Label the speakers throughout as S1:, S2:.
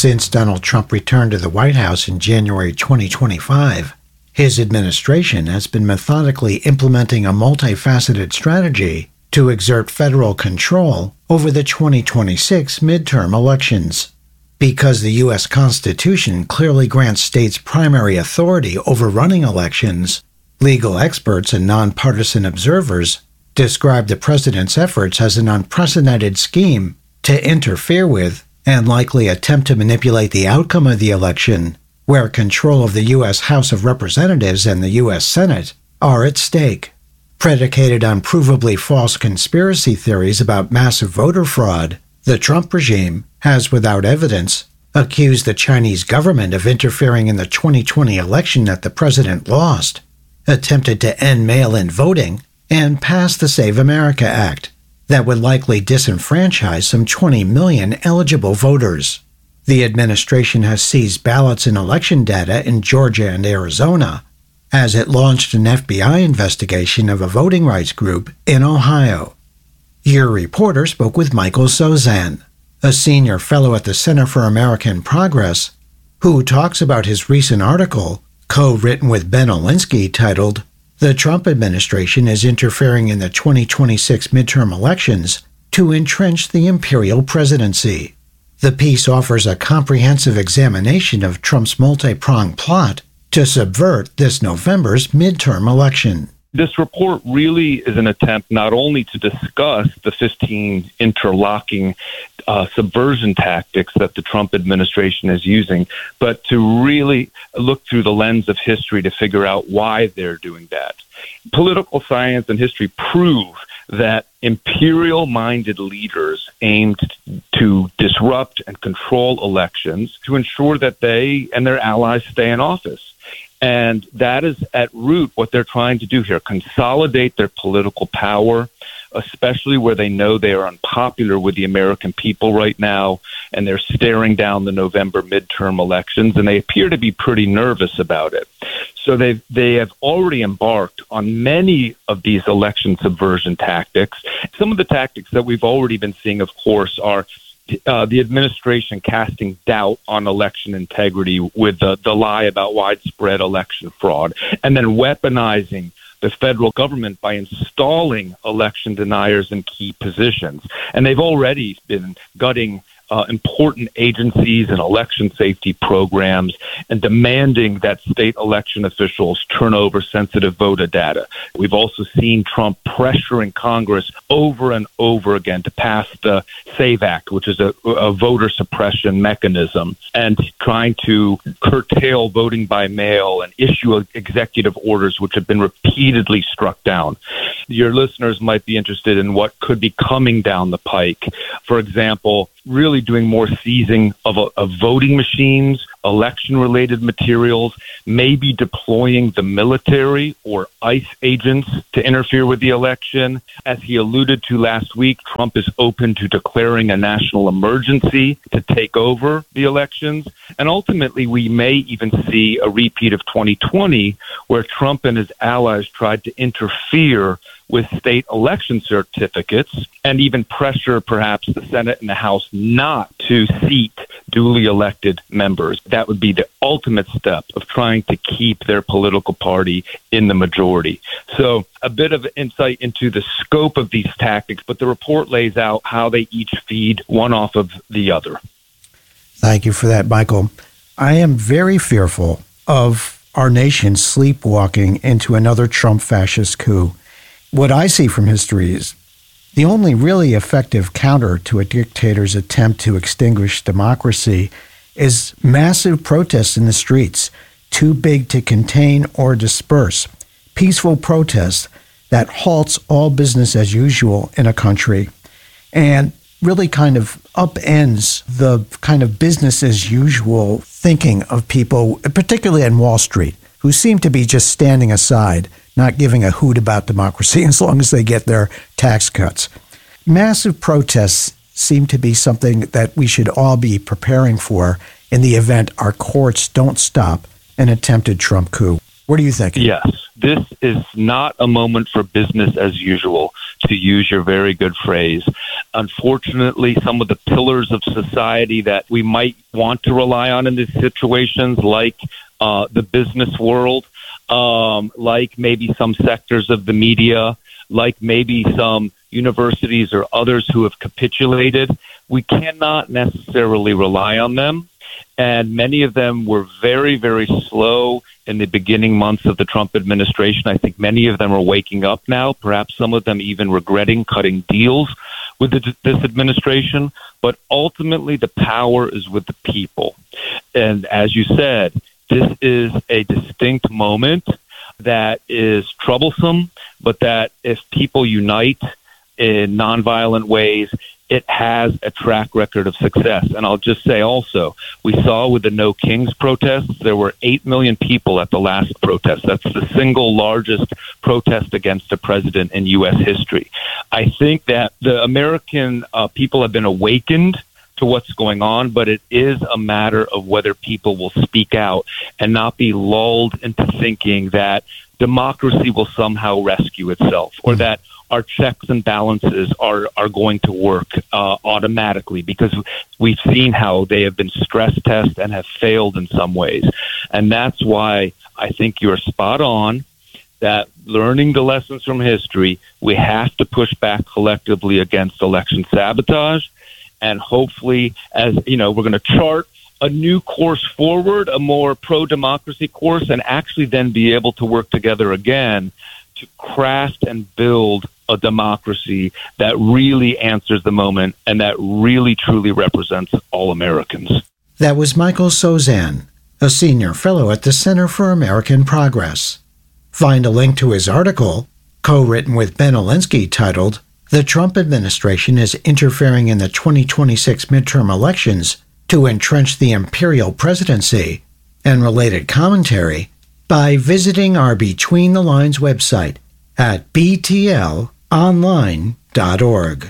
S1: Since Donald Trump returned to the White House in January 2025, his administration has been methodically implementing a multifaceted strategy to exert federal control over the 2026 midterm elections. Because the U.S. Constitution clearly grants states primary authority over running elections, legal experts and nonpartisan observers describe the president's efforts as an unprecedented scheme to interfere with and likely attempt to manipulate the outcome of the election, where control of the U.S. House of Representatives and the U.S. Senate are at stake. Predicated on provably false conspiracy theories about massive voter fraud, the Trump regime has, without evidence, accused the Chinese government of interfering in the 2020 election that the president lost, attempted to end mail-in voting, and passed the Save America Act that would likely disenfranchise some 20 million eligible voters. The administration has seized ballots and election data in Georgia and Arizona, as it launched an FBI investigation of a voting rights group in Ohio. Your reporter spoke with Michael Sozan, a senior fellow at the Center for American Progress, who talks about his recent article, co-written with Ben Olinsky, titled, "The Trump Administration is Interfering in the 2026 Midterm Elections to Entrench the Imperial Presidency." The piece offers a comprehensive examination of Trump's multi-pronged plot to subvert this November's midterm election.
S2: This report really is an attempt not only to discuss the 15 interlocking subversion tactics that the Trump administration is using, but to really look through the lens of history to figure out why they're doing that. Political science and history prove that imperial-minded leaders aimed to disrupt and control elections to ensure that they and their allies stay in office. And that is at root what they're trying to do here, consolidate their political power, especially where they know they are unpopular with the American people right now, and they're staring down the November midterm elections, and they appear to be pretty nervous about it. So they have already embarked on many of these election subversion tactics. Some of the tactics that we've already been seeing, of course, are the administration casting doubt on election integrity with the lie about widespread election fraud, and then weaponizing the federal government by installing election deniers in key positions. And they've already been gutting important agencies and election safety programs and demanding that state election officials turn over sensitive voter data. We've also seen Trump pressuring Congress over and over again to pass the SAVE Act, which is a voter suppression mechanism, and trying to curtail voting by mail and issue executive orders which have been repeatedly struck down. Your listeners might be interested in what could be coming down the pike. For example, really doing more seizing of voting machines, election-related materials, maybe deploying the military or ICE agents to interfere with the election. As he alluded to last week, Trump is open to declaring a national emergency to take over the elections. And ultimately, we may even see a repeat of 2020, where Trump and his allies tried to interfere with state election certificates and even pressure perhaps the Senate and the House not to seat duly elected members. That would be the ultimate step of trying to keep their political party in the majority. So a bit of insight into the scope of these tactics, but the report lays out how they each feed one off of the other.
S1: Thank you for that, Michael. I am very fearful of our nation sleepwalking into another Trump fascist coup. What I see from history is the only really effective counter to a dictator's attempt to extinguish democracy is massive protests in the streets, too big to contain or disperse. Peaceful protests that halts all business as usual in a country and really kind of upends the kind of business as usual thinking of people, particularly on Wall Street, who seem to be just standing aside, not giving a hoot about democracy as long as they get their tax cuts. Massive protests seem to be something that we should all be preparing for in the event our courts don't stop an attempted Trump coup. What do you think?
S2: Yes, this is not a moment for business as usual, to use your very good phrase. unfortunately, some of the pillars of society that we might want to rely on in these situations, like the business world, like maybe some sectors of the media, like maybe some universities or others who have capitulated, we cannot necessarily rely on them. And many of them were very, very slow in the beginning months of the Trump administration. I think many of them are waking up now, perhaps some of them even regretting cutting deals with this administration. But ultimately, the power is with the people. And as you said, this is a distinct moment that is troublesome, but that if people unite in nonviolent ways, it has a track record of success. And I'll just say also, we saw with the No Kings protests, there were 8 million people at the last protest. That's the single largest protest against a president in U.S. history. I think that the American people have been awakened to what's going on, but it is a matter of whether people will speak out and not be lulled into thinking that democracy will somehow rescue itself, or that our checks and balances are going to work automatically, because we've seen how they have been stress tested and have failed in some ways. And that's why I think you're spot on that learning the lessons from history, we have to push back collectively against election sabotage. And hopefully, as you know, we're going to chart a new course forward, a more pro-democracy course, and actually then be able to work together again to craft and build a democracy that really answers the moment and that really truly represents all Americans.
S1: That was Michael Sozan, a senior fellow at the Center for American Progress. Find a link to his article, co-written with Ben Alinsky, titled "The Trump Administration is Interfering in the 2026 Midterm Elections to Entrench the Imperial Presidency," and related commentary by visiting our Between the Lines website at btlonline.org.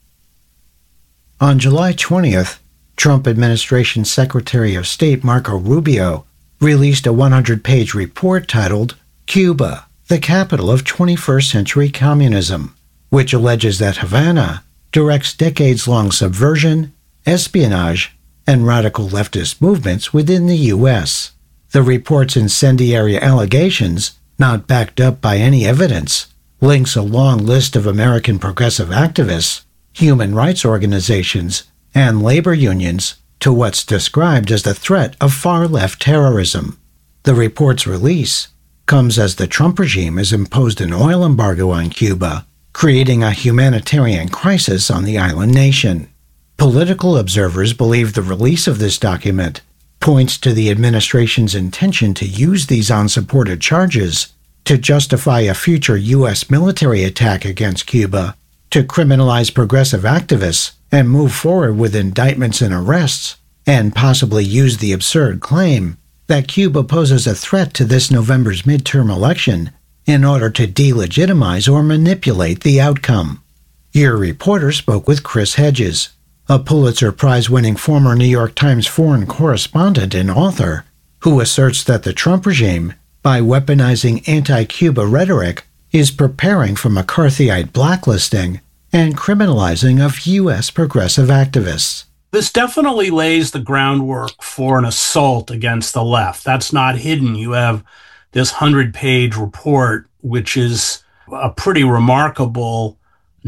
S1: On July 20th, Trump administration Secretary of State Marco Rubio released a 100-page report titled "Cuba, the Capital of 21st Century Communism," which alleges that Havana directs decades-long subversion, espionage, and radical leftist movements within the U.S. The report's incendiary allegations, not backed up by any evidence, links a long list of American progressive activists, human rights organizations, and labor unions to what's described as the threat of far-left terrorism. The report's release comes as the Trump regime has imposed an oil embargo on Cuba, creating a humanitarian crisis on the island nation. Political observers believe the release of this document points to the administration's intention to use these unsupported charges to justify a future U.S. military attack against Cuba, to criminalize progressive activists and move forward with indictments and arrests, and possibly use the absurd claim that Cuba poses a threat to this November's midterm election in order to delegitimize or manipulate the outcome. Your reporter spoke with Chris Hedges, a Pulitzer Prize-winning former New York Times foreign correspondent and author, who asserts that the Trump regime, by weaponizing anti-Cuba rhetoric, is preparing for McCarthyite blacklisting and criminalizing of U.S. progressive activists.
S3: This definitely lays the groundwork for an assault against the left. That's not hidden. You have this 100-page report, which is a pretty remarkable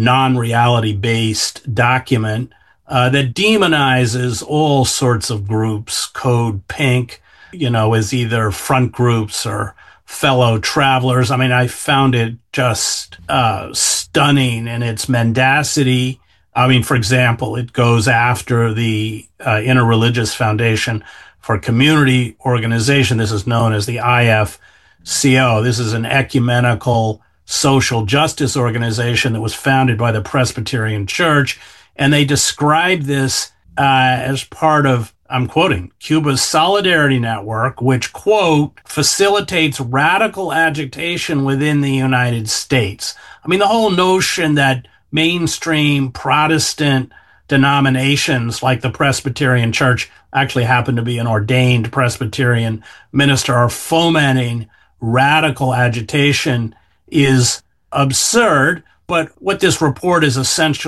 S3: non-reality-based document that demonizes all sorts of groups. Code Pink, as either front groups or fellow travelers. I mean, I found it just stunning in its mendacity. I mean, for example, it goes after the Interreligious Foundation for Community Organization. This is known as the IFCO. This is an ecumenical social justice organization that was founded by the Presbyterian Church. And they describe this as part of, I'm quoting, Cuba's Solidarity Network, which, quote, facilitates radical agitation within the United States. I mean, the whole notion that mainstream Protestant denominations like the Presbyterian Church actually happen to be an ordained Presbyterian minister are fomenting radical agitation is absurd. But what this report is essentially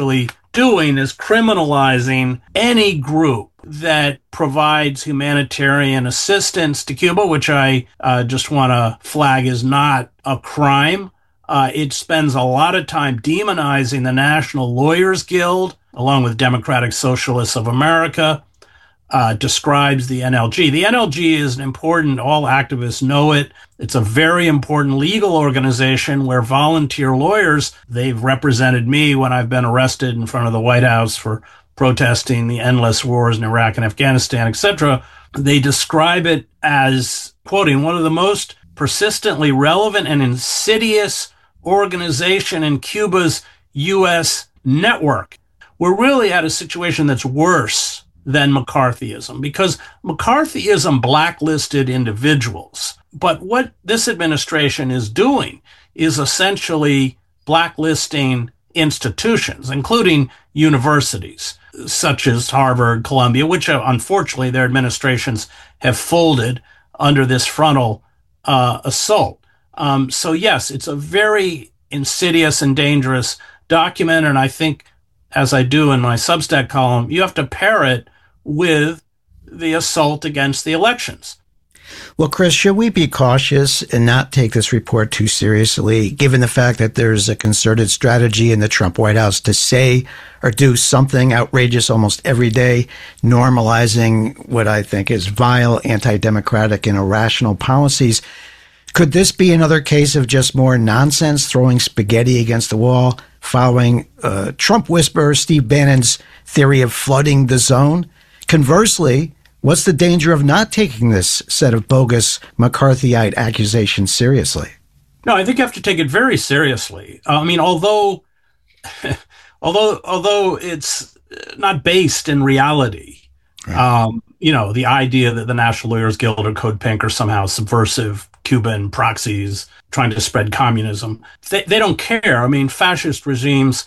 S3: doing is criminalizing any group that provides humanitarian assistance to Cuba, which I just want to flag is not a crime. It spends a lot of time demonizing the National Lawyers Guild, along with Democratic Socialists of America, describes the NLG. The NLG is important, all activists know it. It's a very important legal organization where volunteer lawyers, they've represented me when I've been arrested in front of the White House for protesting the endless wars in Iraq and Afghanistan, etc. They describe it as, quoting, one of the most persistently relevant and insidious organization in Cuba's U.S. network. We're really at a situation that's worse than McCarthyism, because McCarthyism blacklisted individuals. But what this administration is doing is essentially blacklisting institutions, including universities, such as Harvard, Columbia, which unfortunately their administrations have folded under this frontal assault. So yes, it's a very insidious and dangerous document, and I think, as I do in my Substack column, you have to pair it with the assault against the elections.
S1: Well, Chris, should we be cautious and not take this report too seriously, given the fact that there's a concerted strategy in the Trump White House to say or do something outrageous almost every day, normalizing what I think is vile, anti-democratic, and irrational policies? Could this be another case of just more nonsense, throwing spaghetti against the wall, following Trump whisperer Steve Bannon's theory of flooding the zone? Conversely, what's the danger of not taking this set of bogus McCarthyite accusations seriously?
S3: No, I think you have to take it very seriously. I mean, although it's not based in reality, right. The idea that the National Lawyers Guild or Code Pink are somehow subversive Cuban proxies trying to spread communism, they don't care. I mean, fascist regimes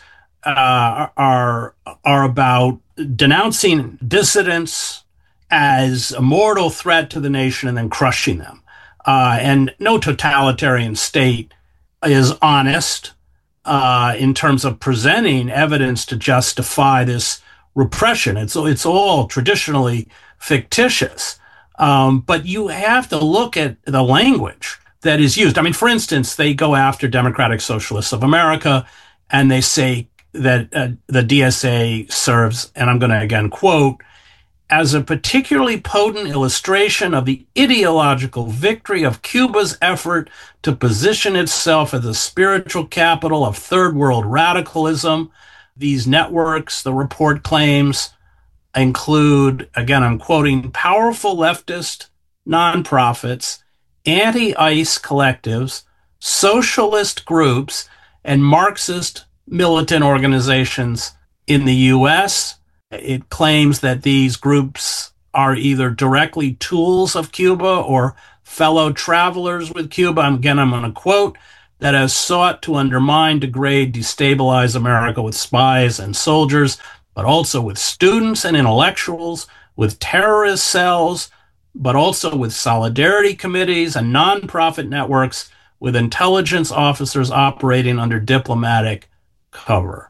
S3: are about denouncing dissidents as a mortal threat to the nation and then crushing them. And no totalitarian state is honest in terms of presenting evidence to justify this repression. It's all traditionally fictitious. But you have to look at the language that is used. I mean, for instance, they go after Democratic Socialists of America, and they say that the DSA serves, and I'm going to again quote, as a particularly potent illustration of the ideological victory of Cuba's effort to position itself as a spiritual capital of third world radicalism. These networks, the report claims, include, again, I'm quoting, powerful leftist nonprofits, anti-ICE collectives, socialist groups, and Marxist militant organizations in the U.S. It claims that these groups are either directly tools of Cuba or fellow travelers with Cuba. Again, I'm going to quote, that has sought to undermine, degrade, destabilize America with spies and soldiers, but also with students and intellectuals, with terrorist cells, but also with solidarity committees and nonprofit networks, with intelligence officers operating under diplomatic cover.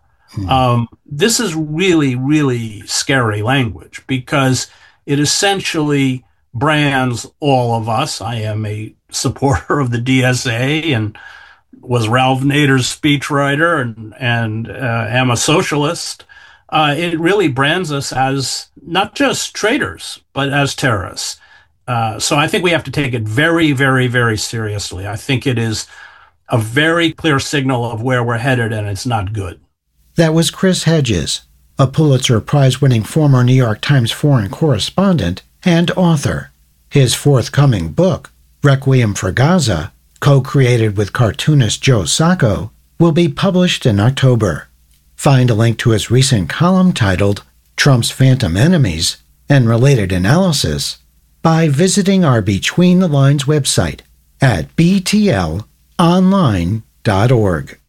S3: This is really, really scary language because it essentially brands all of us. I am a supporter of the DSA and was Ralph Nader's speechwriter and am a socialist. It really brands us as not just traitors, but as terrorists. So I think we have to take it very, very, very seriously. I think it is a very clear signal of where we're headed, and it's not good.
S1: That was Chris Hedges, a Pulitzer Prize-winning former New York Times foreign correspondent and author. His forthcoming book, Requiem for Gaza, co-created with cartoonist Joe Sacco, will be published in October. Find a link to his recent column titled Trump's Phantom Enemies and Related Analysis by visiting our Between the Lines website at btlonline.org.